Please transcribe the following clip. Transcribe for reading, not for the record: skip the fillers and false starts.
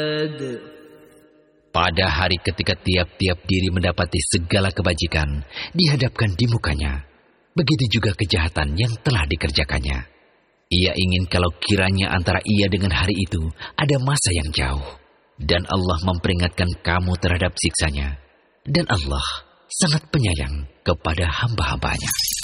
Pada hari ketika tiap-tiap diri mendapati segala kebajikan dihadapkan di mukanya, begitu juga kejahatan yang telah dikerjakannya. Ia ingin kalau kiranya antara ia dengan hari itu ada masa yang jauh, dan Allah memperingatkan kamu terhadap siksanya, dan Allah sangat penyayang kepada hamba-hambanya.